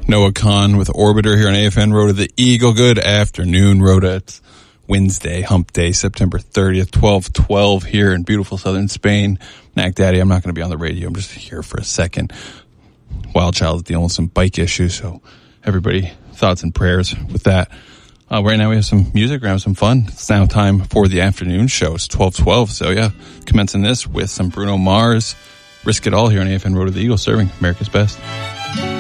Noah Kahn with Orbiter here on AFN Road of the Eagle. Good afternoon, Rhoda. It's Wednesday, hump day, September 30th, 12:12 here in beautiful southern Spain. Knack Daddy, I'm not going to be on the radio. I'm just here for a second. Wild Child is dealing with some bike issues, so everybody, thoughts and prayers with that. Right now we have some music, we're having some fun. It's now time for the afternoon show. It's 12:12, so yeah, commencing this with some Bruno Mars. Risk It All here on AFN Road of the Eagle, serving America's best.